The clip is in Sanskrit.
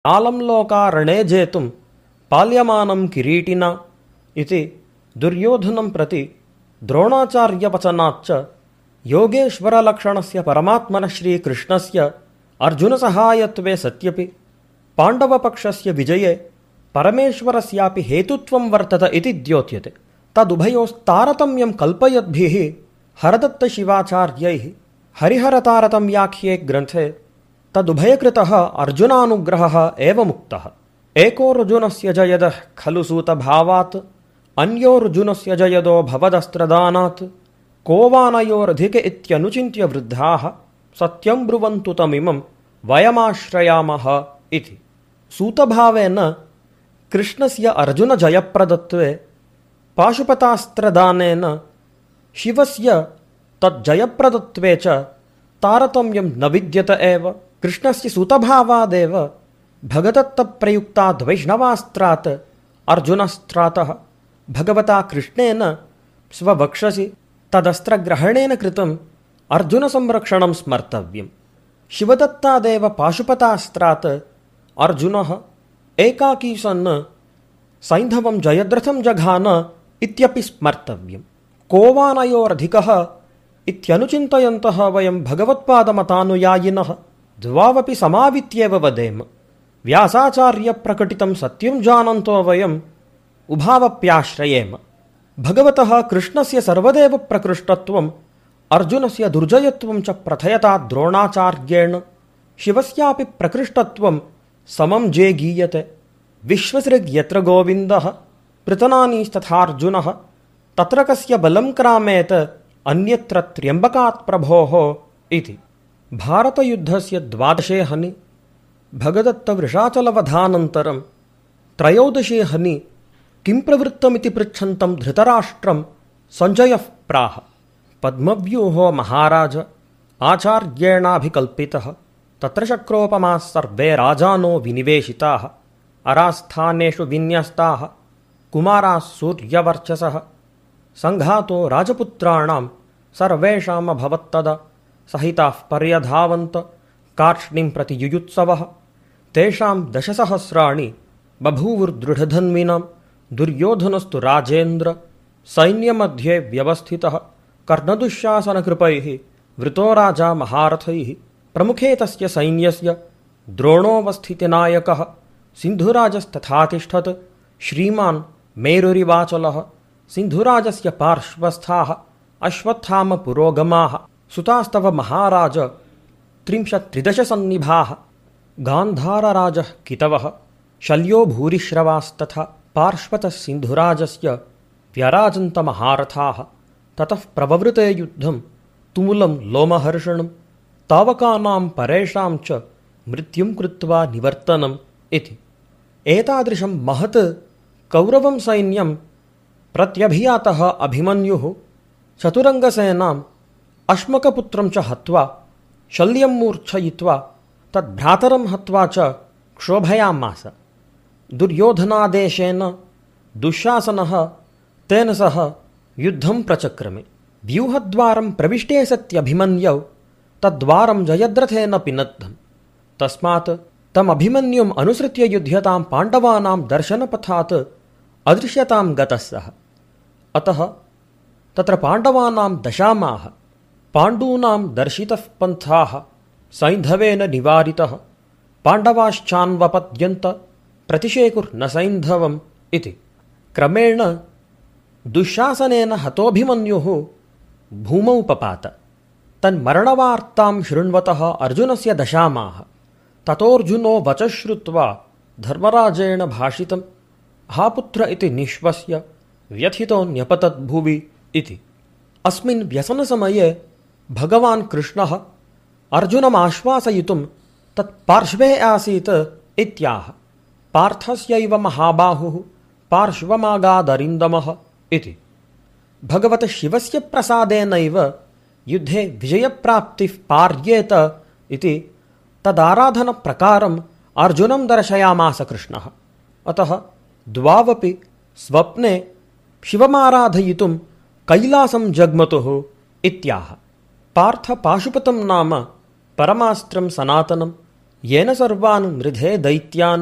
नालं लोकारणे जेतुं पाल्यमानं किरीटिना इति दुर्योधनं प्रति द्रोणाचार्यवचनाच्च योगेश्वरलक्षणस्य परमात्मनः श्रीकृष्णस्य अर्जुनसहायत्वे सत्यपि पाण्डवपक्षस्य विजये परमेश्वरस्यापि हेतुत्वं वर्तत इति द्योत्यते। तदुभयोस्तारतम्यं कल्पयद्भिः हरदत्तशिवाचार्यैः हरिहरतारतम्याख्ये ग्रन्थे तदुभयकृतः अर्जुनानुग्रहः एवमुक्तः। एकोऽर्जुनस्य जयदः खलु सूतभावात् अन्योऽर्जुनस्य जयदो भवदस्त्रदानात् को वानयोरधिक इत्यनुचिन्त्य वृद्धाः सत्यं ब्रुवन्तु तमिमं वयमाश्रयामः इति। सूतभावेन कृष्णस्य अर्जुनजयप्रदत्वे पाशुपतास्त्रदानेन शिवस्य तज्जयप्रदत्वे च तारतम्यं न विद्यत एव। कृष्णस्य सूतभावादेव भगदत्तप्रयुक्ताद् वैष्णवास्त्रात् अर्जुनस्त्रातः भगवता कृष्णेन स्ववक्षसि तदस्त्रग्रहणेन कृतम् अर्जुनसंरक्षणं स्मर्तव्यम्। शिवदत्तादेव पाशुपतास्त्रात् अर्जुनः एकाकी सन् सैन्धवं जयद्रथं जघान इत्यपि स्मर्तव्यम्। को वानयोरधिकः इत्यनुचिन्तयन्तः वयं भगवत्पादमतानुयायिनः द्वावपि समावित्येव वदेम। व्यासाचार्यप्रकटितं सत्यं जानन्तो वयम् उभावप्याश्रयेम। भगवतः कृष्णस्य सर्वदेव प्रकृष्टत्वम् अर्जुनस्य दुर्जयत्वं च प्रथयता द्रोणाचार्येण शिवस्यापि प्रकृष्टत्वं समं जे गीयते। विश्वसृग्यत्र गोविन्दः पृतनानीस्तथार्जुनः तत्र कस्य बलं क्रामेत अन्यत्र त्र्यम्बकात् प्रभोः इति। भारतयुद्धस्य 12 हनि भगदत्तवृषाचलवधानन्तरं 13 हनि किं प्रवृत्तमिति पृच्छन्तं धृतराष्ट्रं सञ्जयः प्राह। पद्मव्यूहो महाराज आचार्येणाभिकल्पितः तत्र शक्रोपमाः सर्वे राजानो विनिवेशिताः अरास्थानेषु विन्यस्ताः कुमाराः सूर्यवर्चसः सङ्घातो राजपुत्राणां सर्वेषामभवत्तदा सहिताः पर्यधावन्त कार्ष्णिं प्रति युयुत्सवः। तेषां 10 सहस्राणि बभूवुर्दृढधन्विनां। दुर्योधनस्तु राजेन्द्र सैन्यमध्ये व्यवस्थितः कर्णदुःशासनकृपैः वृतो राजा महारथैः। प्रमुखे तस्य सैन्यस्य द्रोणोऽवस्थितिनायकः सिन्धुराजस्तथातिष्ठत् श्रीमान् मेरुरिवाचलः। सिन्धुराजस्य पार्श्वस्थाः अश्वत्थामपुरोगमाः सुतास्तव महाराज 33 सन्निभाः। गान्धारराजः कितवः शल्यो भूरिश्रवास्तथा पार्श्वतः सिन्धुराजस्य व्यराजन्तमहारथाः। ततः प्रववृते युद्धं तुमुलं लोमहर्षणं तावकानां परेषां च मृत्युं कृत्वा निवर्तनम् इति। एतादृशं महत् कौरवं सैन्यं प्रत्यभियातः अभिमन्युः चतुरङ्गसेनाम् अश्मकपुत्रं च हत्वा शल्यं मूर्छयित्वा तद्भ्रातरं हत्वा च क्षोभयामास। दुर्योधनादेशेन दुःशासनः तेन सह युद्धं प्रचक्रमे। व्यूहद्वारं प्रविष्टे सत्यभिमन्यौ तद्वारं जयद्रथेन पिनद्धम्। तस्मात् तमभिमन्युम् अनुसृत्य युध्यतां पाण्डवानां दर्शनपथात् अदृश्यतां गतः सः। अतः तत्र पाण्डवानां दशामाह। पाण्डूनां दर्शितः पन्थाः सैन्धवेन निवारितः। पाण्डवाश्चान्वपद्यन्त प्रतिशेकुर्न सैन्धवम् इति। क्रमेण दुःशासनेन हतोऽभिमन्युः भूमौ पपात। तन्मरणवार्तां शृण्वतः अर्जुनस्य दशामाह। ततोऽर्जुनो वचः श्रुत्वा धर्मराजेण भाषितं हा पुत्र इति निश्वस्य व्यथितो न्यपतद्भुवि इति। अस्मिन् व्यसनसमये भगवान् कृष्णः अर्जुनमाश्वासयितुं तत्पार्श्वे आसीत् इत्याह। पार्थस्यैव महाबाहुः पार्श्वमागादरिन्दमः इति। भगवतः शिवस्य प्रसादेनैव युद्धे विजयप्राप्तिः पार्येत इति तदाराधनप्रकारम् अर्जुनं दर्शयामास कृष्णः। अतः द्वावपि स्वप्ने शिवमाराधयितुं कैलासं जग्मतुः इत्याह। पार्थ पाशुपतं नाम परमास्त्रं सनातनं येन सर्वान् मृधे दैत्यान्